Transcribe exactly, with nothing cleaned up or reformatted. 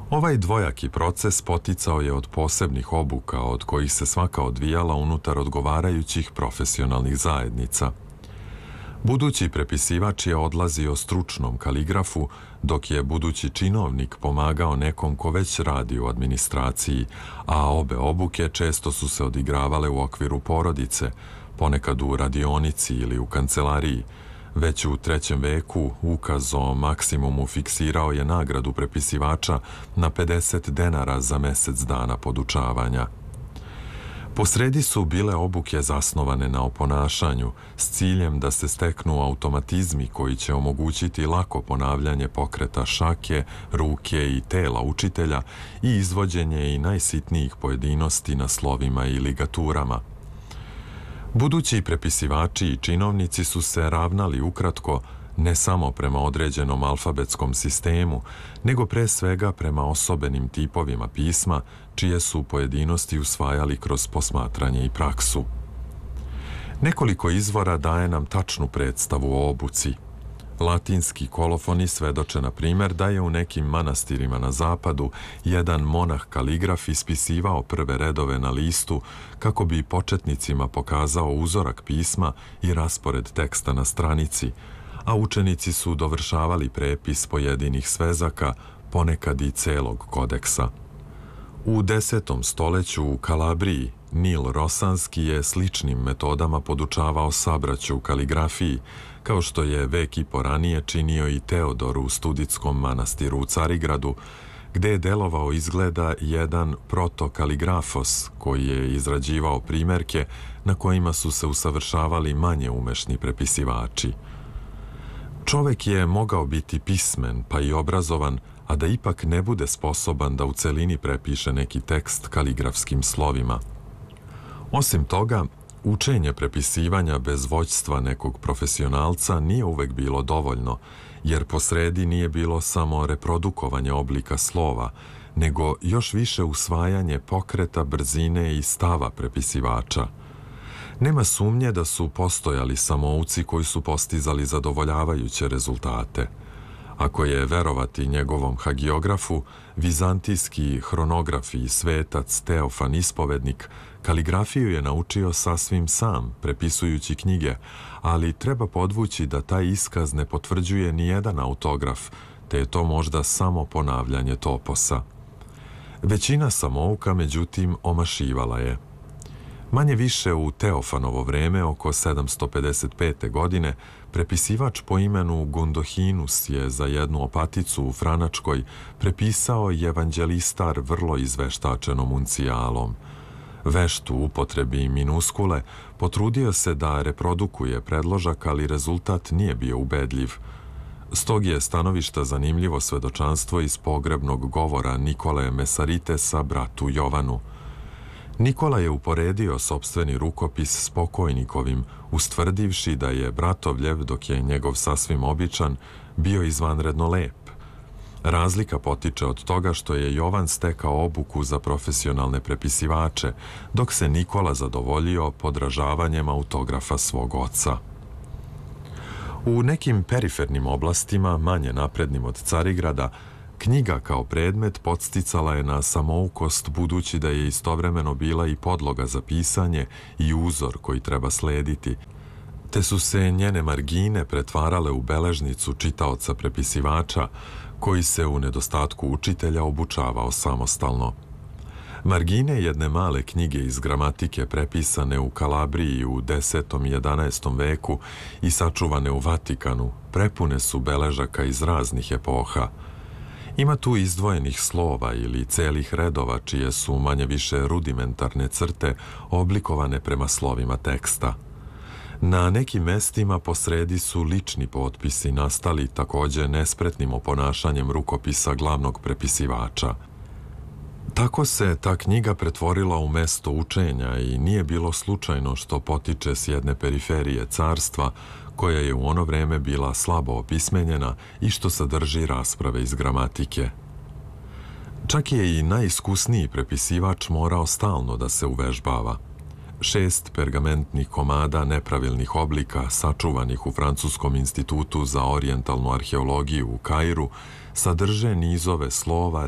Ovaj dvojaki proces poticao je od posebnih obuka od kojih se svaka odvijala unutar odgovarajućih profesionalnih zajednica. Budući prepisivač je odlazio stručnom kaligrafu, dok je budući činovnik pomagao nekom ko već radi u administraciji, a obe obuke često su se odigravale u okviru porodice, ponekad u radionici ili u kancelariji. Već u trećem veku ukaz o maksimumu fiksirao je nagradu prepisivača na pedeset denara za mesec dana podučavanja. Posredi su bile obuke zasnovane na oponašanju s ciljem da se steknu automatizmi koji će omogućiti lako ponavljanje pokreta šake, ruke i tela učitelja i izvođenje i najsitnijih pojedinosti na slovima i ligaturama. Budući prepisivači i činovnici su se ravnali ukratko ne samo prema određenom alfabetskom sistemu, nego pre svega prema osobenim tipovima pisma, čije su pojedinosti usvajali kroz posmatranje i praksu. Nekoliko izvora daje nam tačnu predstavu o obuci. Latinski kolofoni svedoče, na primjer, da je u nekim manastirima na zapadu jedan monah kaligraf ispisivao prve redove na listu kako bi početnicima pokazao uzorak pisma i raspored teksta na stranici, a učenici su dovršavali prepis pojedinih svezaka, ponekad i celog kodeksa. U desetom stoleću u Kalabriji Nil Rosanski je sličnim metodama podučavao sabraću u kaligrafiji, kao što je vek i po ranije činio i Teodor u Studitskom manastiru u Carigradu, gde je delovao izgleda jedan protokaligrafos koji je izrađivao primerke na kojima su se usavršavali manje umešni prepisivači. Čovek je mogao biti pismen pa i obrazovan, a da ipak ne bude sposoban da u celini prepiše neki tekst kaligrafskim slovima. Osim toga, učenje prepisivanja bez vođstva nekog profesionalca nije uvek bilo dovoljno, jer posredi nije bilo samo reprodukovanje oblika slova, nego još više usvajanje pokreta, brzine i stava prepisivača. Nema sumnje da su postojali samouci koji su postizali zadovoljavajuće rezultate. Ako je verovati njegovom hagiografu, vizantijski hronograf i svetac Teofan Ispovednik kaligrafiju je naučio sasvim sam, prepisujući knjige, ali treba podvući da taj iskaz ne potvrđuje ni jedan autograf, te je to možda samo ponavljanje toposa. Većina samouka, međutim, omašivala je. Manje više u Teofanovo vreme, oko sedamsto pedeset pete. godine, prepisivač po imenu Gundohinus je za jednu opaticu u Franačkoj prepisao evanđelistar vrlo izveštačenom uncijalom. Vešt u upotrebi minuskule potrudio se da reprodukuje predložak, ali rezultat nije bio ubedljiv. S tog je stanovišta zanimljivo svedočanstvo iz pogrebnog govora Nikole Mesaritesa bratu Jovanu. Nikola je uporedio sopstveni rukopis s pokojnikovim, ustvrdivši da je bratovljev, dok je njegov sasvim običan, bio izvanredno lep. Razlika potiče od toga što je Jovan stekao obuku za profesionalne prepisivače, dok se Nikola zadovoljio podražavanjem autografa svog oca. U nekim perifernim oblastima, manje naprednim od Carigrada, knjiga kao predmet podsticala je na samoukost, budući da je istovremeno bila i podloga za pisanje i uzor koji treba slediti, te su se njene margine pretvarale u beležnicu čitaoca prepisivača, koji se u nedostatku učitelja obučavao samostalno. Margine jedne male knjige iz gramatike prepisane u Kalabriji u desetom i jedanaestom veku i sačuvane u Vatikanu prepune su beležaka iz raznih epoha. Ima tu izdvojenih slova ili celih redova čije su manje više rudimentarne crte oblikovane prema slovima teksta. Na nekim mestima posredi su lični potpisi nastali takođe nespretnim oponašanjem rukopisa glavnog prepisivača. Tako se ta knjiga pretvorila u mesto učenja i nije bilo slučajno što potiče s jedne periferije carstva, koja je u ono vreme bila slabo opismenjena i što sadrži rasprave iz gramatike. Čak je i najiskusniji prepisivač morao stalno da se uvežbava. Šest pergamentnih komada nepravilnih oblika, sačuvanih u Francuskom institutu za orijentalnu arheologiju u Kairu, sadrže nizove slova,